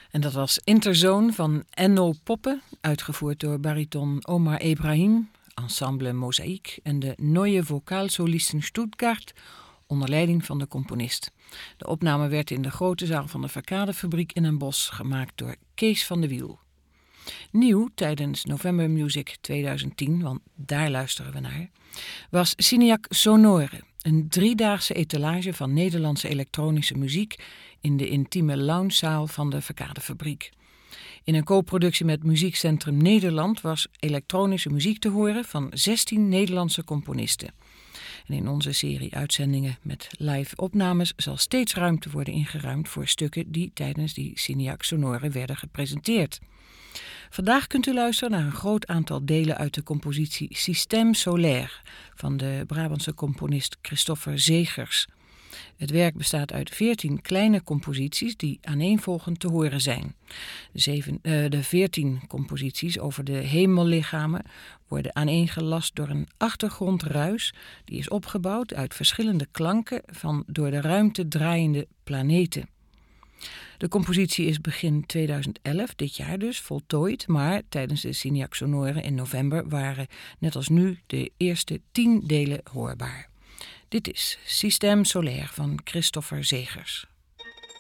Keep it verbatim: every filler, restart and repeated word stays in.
En dat was Interzone van Enno Poppe, uitgevoerd door bariton Omar Ebrahim, ensemble Mozaïek en de Neue Vokalsolisten Stuttgart, onder leiding van de componist. De opname werd in de grote zaal van de Verkadefabriek in Den Bosch gemaakt door Kees van de Wiel. Nieuw tijdens November Music tweeduizend tien, want daar luisteren we naar, was Cineac Sonore, een driedaagse etalage van Nederlandse elektronische muziek in de intieme loungezaal van de Verkadefabriek. In een co-productie met Muziekcentrum Nederland was elektronische muziek te horen van zestien Nederlandse componisten. En in onze serie uitzendingen met live opnames zal steeds ruimte worden ingeruimd voor stukken die tijdens die Cineac Sonore werden gepresenteerd. Vandaag kunt u luisteren naar een groot aantal delen uit de compositie Système Solaire van de Brabantse componist Christopher Zegers. Het werk bestaat uit veertien kleine composities die aaneenvolgend te horen zijn. De, zeven, uh, de veertien composities over de hemellichamen worden aaneengelast door een achtergrondruis die is opgebouwd uit verschillende klanken van door de ruimte draaiende planeten. De compositie is begin tweeduizend elf, dit jaar dus, voltooid, maar tijdens de Cineac Sonore in november waren, net als nu, de eerste tien delen hoorbaar. Dit is Système Solaire van Christopher Zegers.